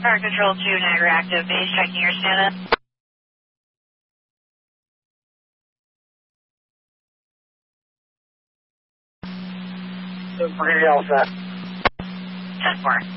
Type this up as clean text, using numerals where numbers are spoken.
Fire Control 2, Niagara active base, checking your status. We're going to be all set. 10-4.